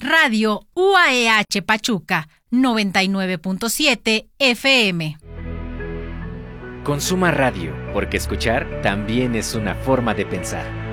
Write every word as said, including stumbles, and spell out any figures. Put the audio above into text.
Radio U A E H Pachuca, noventa y nueve punto siete F M. Consuma radio, porque escuchar también es una forma de pensar.